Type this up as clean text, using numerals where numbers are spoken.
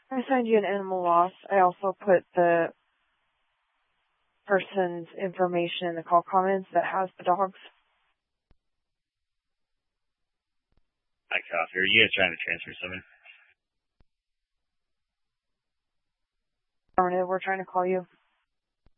I assigned you an animal loss. I also put the person's information in the call comments that has the dogs. I copy. Are you guys trying to transfer something? Affirmative, we're trying to call you.